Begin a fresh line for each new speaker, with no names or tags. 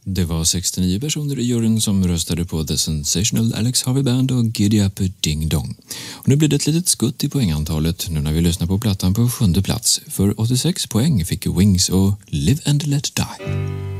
Det var 69 personer i juryn som röstade på The Sensational Alex Harvey Band och Giddy Up Ding Dong. Och nu blir det ett litet skutt i poängantalet nu när vi lyssnar på plattan på 7:e plats. För 86 poäng fick Wings och Live and Let Die.